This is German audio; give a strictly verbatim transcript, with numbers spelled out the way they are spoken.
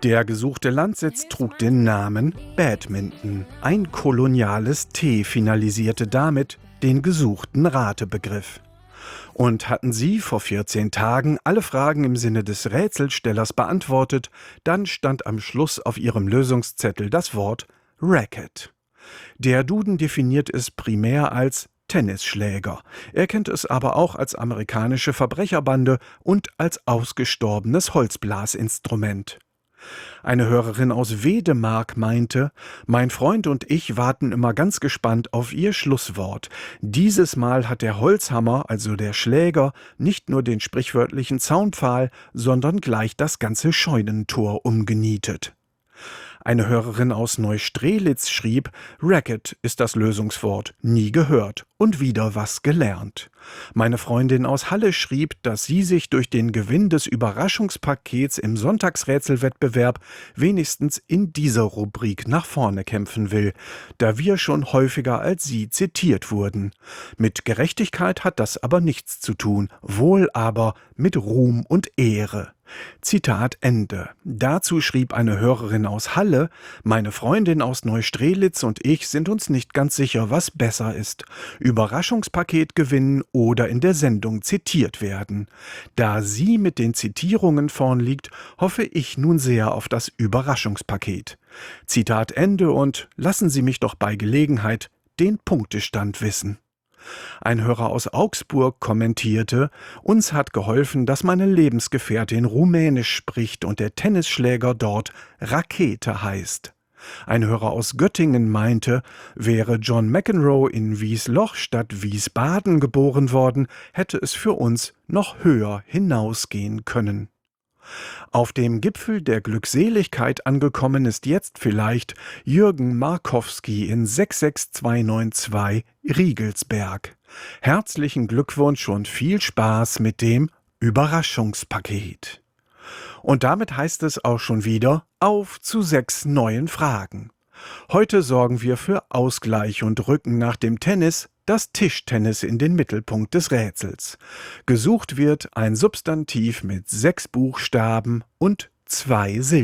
Der gesuchte Landsitz trug den Namen Badminton. Ein koloniales T finalisierte damit den gesuchten Ratebegriff. Und hatten Sie vor vierzehn Tagen alle Fragen im Sinne des Rätselstellers beantwortet, dann stand am Schluss auf Ihrem Lösungszettel das Wort Racket. Der Duden definiert es primär als Tennisschläger. Er kennt es aber auch als amerikanische Verbrecherbande und als ausgestorbenes Holzblasinstrument. Eine Hörerin aus Wedemark meinte, mein Freund und ich warten immer ganz gespannt auf Ihr Schlusswort. Dieses Mal hat der Holzhammer, also der Schläger, nicht nur den sprichwörtlichen Zaunpfahl, sondern gleich das ganze Scheunentor umgenietet. Eine Hörerin aus Neustrelitz schrieb, Racket ist das Lösungswort, nie gehört und wieder was gelernt. Meine Freundin aus Halle schrieb, dass sie sich durch den Gewinn des Überraschungspakets im Sonntagsrätselwettbewerb wenigstens in dieser Rubrik nach vorne kämpfen will, da wir schon häufiger als sie zitiert wurden. Mit Gerechtigkeit hat das aber nichts zu tun, wohl aber mit Ruhm und Ehre. Zitat Ende. Dazu schrieb eine Hörerin aus Halle, meine Freundin aus Neustrelitz und ich sind uns nicht ganz sicher, was besser ist. Überraschungspaket gewinnen oder in der Sendung zitiert werden. Da sie mit den Zitierungen vorn liegt, hoffe ich nun sehr auf das Überraschungspaket. Zitat Ende und lassen Sie mich doch bei Gelegenheit den Punktestand wissen. Ein Hörer aus Augsburg kommentierte, uns hat geholfen, dass meine Lebensgefährtin Rumänisch spricht und der Tennisschläger dort Rakete heißt. Ein Hörer aus Göttingen meinte, wäre John McEnroe in Wiesloch statt Wiesbaden geboren worden, hätte es für uns noch höher hinausgehen können. Auf dem Gipfel der Glückseligkeit angekommen ist jetzt vielleicht Jürgen Markowski in sechs sechs zwei neun zwei Riegelsberg. Herzlichen Glückwunsch und viel Spaß mit dem Überraschungspaket. Und damit heißt es auch schon wieder auf zu sechs neuen Fragen. Heute sorgen wir für Ausgleich und rücken nach dem Tennis das Tischtennis in den Mittelpunkt des Rätsels. Gesucht wird ein Substantiv mit sechs Buchstaben und zwei Silben.